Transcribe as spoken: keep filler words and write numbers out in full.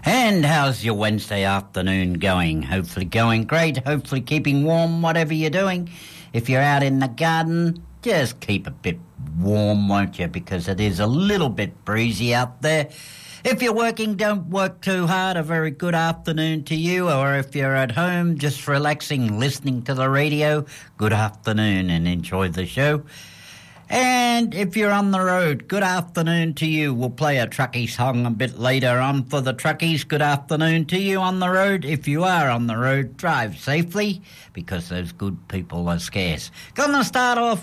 And how's your Wednesday afternoon going? Hopefully going great, hopefully keeping warm, whatever you're doing. If you're out in the garden, just keep a bit warm, won't you? Because it is a little bit breezy out there. If you're working, don't work too hard. A very good afternoon to you. Or if you're at home, just relaxing, listening to the radio, good afternoon and enjoy the show. And if you're on the road, good afternoon to you. We'll play a truckie song a bit later on for the truckies. Good afternoon to you on the road. If you are on the road, drive safely because those good people are scarce. Gonna start off